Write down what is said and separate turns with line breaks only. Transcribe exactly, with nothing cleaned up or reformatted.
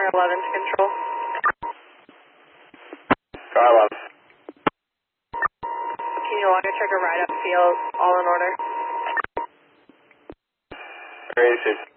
car eleven to control.
Car eleven.
Can you log a trigger right up field, all in order?
Great,